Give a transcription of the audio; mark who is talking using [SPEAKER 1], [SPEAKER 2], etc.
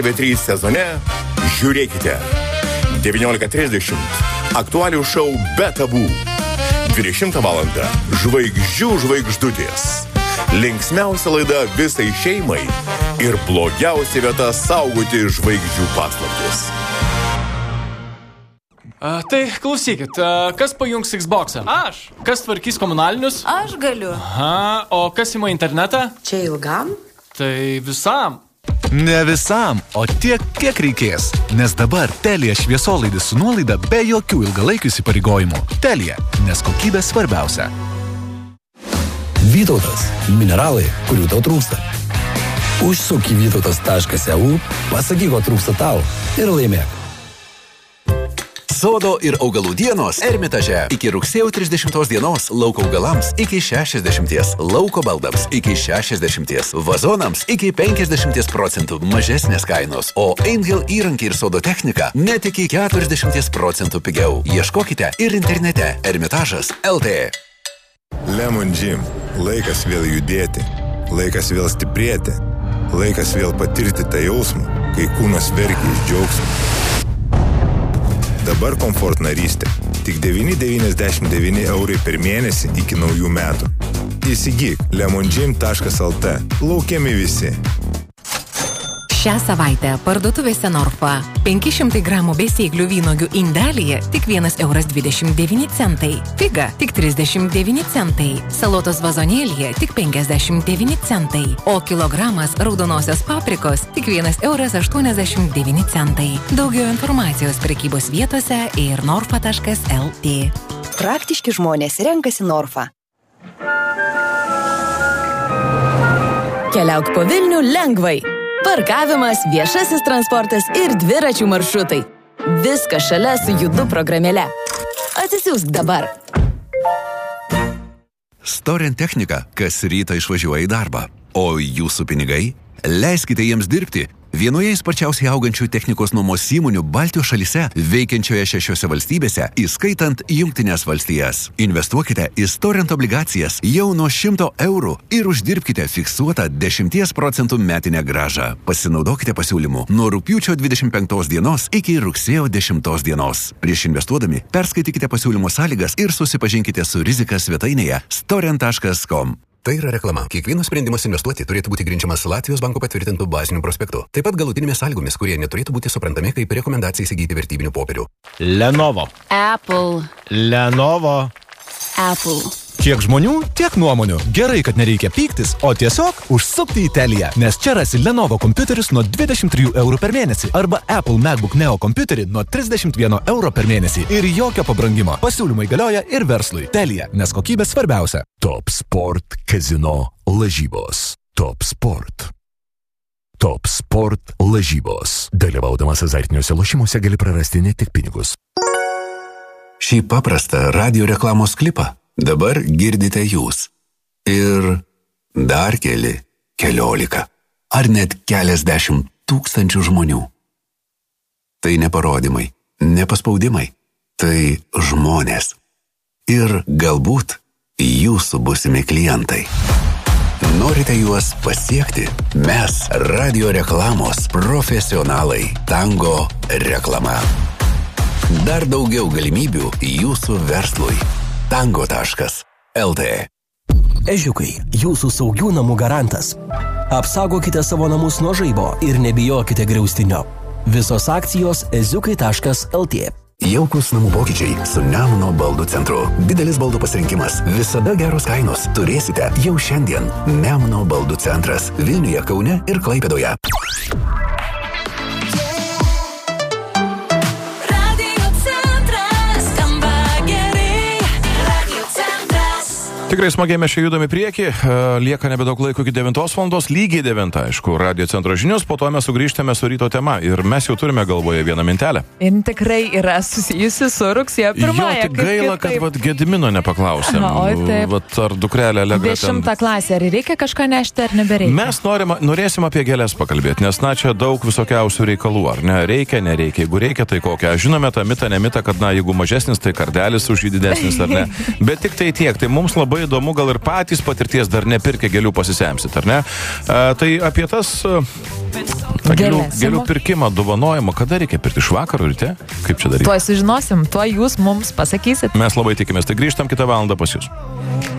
[SPEAKER 1] TV3 sezone žiūrėkite 19:30 aktualių šou Be tabų. 20 valandą žvaigždžių žvaigždutės. Linksmiausia laida visai šeimai ir blogiausia vieta saugoti žvaigždžių paslaptis.
[SPEAKER 2] Tai klausykit, kas pajungs Xbox'ą?
[SPEAKER 3] Aš.
[SPEAKER 2] Kas tvarkys komunalinius?
[SPEAKER 4] Aš galiu.
[SPEAKER 2] Aha, o kas ima internetą?
[SPEAKER 4] Čia ilgam?
[SPEAKER 2] Tai visam.
[SPEAKER 5] Ne visam, o tiek, kiek reikės. Nes dabar Telia šviesolaidis su nuolaida be jokių ilgalaikių įsipareigojimų. Telia, nes kokybė svarbiausia.
[SPEAKER 6] Vytautas. Mineralai, kurių tau trūksta. Užsuk į vytautas.eu, pasakyk, ko trūksta tau ir laimėk.
[SPEAKER 7] Sodo ir augalų dienos Ermitaže. Iki rugsėjo 30 dienos lauko augalams iki 60, lauko baldams iki 60, vazonams iki 50% mažesnės kainos, o Angel įrankiai ir sodo technika net iki 40% pigiau. Ieškokite ir internete Ermitažas LT.
[SPEAKER 8] Lemon Gym. Laikas vėl judėti. Laikas vėl stiprėti. Laikas vėl patirti tą jausmą, kai kūnas verkia iš džiaugsmo. Dabar komfort narystė. Tik 9,99 € per mėnesį iki naujų metų. Įsigyk lemongym.lt. Laukiami visi.
[SPEAKER 9] Šią savaitę parduotuvėse Norfa 500 gramų besėglių vynuogių indelyje tik 1,29 €. Figa tik 39 centai. Salotos vazonėlyje tik 59 centai. O kilogramas raudonosios paprikos tik 1,89 €. Daugiau informacijos prekybos vietose ir norfa.lt.
[SPEAKER 4] Praktiški žmonės renkasi Norfa. Keliauk po Vilnių lengvai. Parkavimas, viešasis transportas ir dviračių maršrutai. Viskas šalia su Judu programėle. Atsisiųsk dabar.
[SPEAKER 7] Storent technika, kas rytą išvažiuoja į darbą. O jūsų pinigai? Leiskite jiems dirbti. Vienoje sparčiausiai augančių technikos nuomos įmonių Baltijos šalyse, veikiančioje 6 valstybėse, įskaitant Jungtines valstijas. Investuokite į Storent obligacijas jau nuo 100 € ir uždirbkite fiksuotą 10% metinę grąžą. Pasinaudokite pasiūlymu nuo rugpjūčio 25 dienos iki rugsėjo 10 dienos. Prieš investuodami perskaitykite pasiūlymo sąlygas ir susipažinkite su rizika svetainėje storent.com. Tai yra reklama. Kiekvienas sprendimas investuoti turėtų būti grindžiamas Latvijos banko patvirtintų bazinių prospektų. Taip pat galutinėmis sąlygomis, kurie neturėtų būti suprantami kaip rekomendacija įsigyti vertybinių popierių.
[SPEAKER 5] Lenovo.
[SPEAKER 4] Apple.
[SPEAKER 5] Lenovo.
[SPEAKER 4] Apple.
[SPEAKER 5] Kiek žmonių, tiek nuomonių. Gerai, kad nereikia pyktis, o tiesiog užsukti į Teliją, nes čia rasi Lenovo kompiuterius nuo 23 € per mėnesį arba Apple MacBook Neo kompiuterį nuo 31 € per mėnesį ir jokio pabrangimo. Pasiūlymai galioja ir verslui. Telija, nes kokybė svarbiausia. Top Sport Casino lažybos. Top Sport. Top Sport lažybos. Dalyvaudamas azartiniuose lošimuose gali prarasti ne tik pinigus.
[SPEAKER 7] Šį paprastą radio reklamos klipą dabar girdite jūs. Ir dar keliolika, ar net keliasdešimt tūkstančių žmonių. Tai ne parodymai, ne paspaudimai, tai žmonės. Ir galbūt jūsų būsimi klientai. Norite juos pasiekti? Mes radio reklamos profesionalai. Tango reklama. Dar daugiau galimybių jūsų verslui. Tango.lt.
[SPEAKER 6] Ežiukai, jūsų saugių namų garantas. Apsaugokite savo namus nuo žaibo ir nebijokite griaustinio. Visos akcijos eziukai.lt.
[SPEAKER 7] Jaukus namų pokyčiai su Nemuno baldų centru. Didelis baldų pasirinkimas, visada geros kainos. Turėsite jau šiandien. Nemuno baldų centras Vilniuje, Kaune ir Klaipėdoje.
[SPEAKER 10] Tikrai smagiai mes čia judame prieki, lieka nebedaug laiko iki 9 valandos, lygiai 9, aišku, radio centro žinios, po to mes sugrįžtame su ryto tema ir mes jau turime galvoje vieną mintelę.
[SPEAKER 3] Ir tikrai yra susijusi su rugsėjo 1.
[SPEAKER 10] Jo, tik gaila, kad vat, Gedimino nepaklausėm. Vat, ar dukrelė Allegra
[SPEAKER 3] 10 klasė, ar reikia kažką nešti, ar nebereikia?
[SPEAKER 10] Mes norėsim apie gėlės pakalbėti, nes na čia daug visokiausių reikalų, ar ne? Reikia, nereikia, jeigu reikia, tai kokią. Žinome tą mitą, nemitą, kad na jeigu mažesnis, tai kardelis už jį didesnis, ar ne? Bet tik tai tiek, tai mums labai labai įdomu, gal ir patys patirties dar nepirkę gėlių pasisemsit, ar ne? Tai apie tas gėlių pirkimą, dovanojimą, kada reikia pirkti, iš vakaro ryte? Kaip čia daryti?
[SPEAKER 3] Tuoj sužinosim, tuoj jūs mums pasakysit.
[SPEAKER 10] Mes labai tikimės, tai grįžtam kitą valandą pas jūs.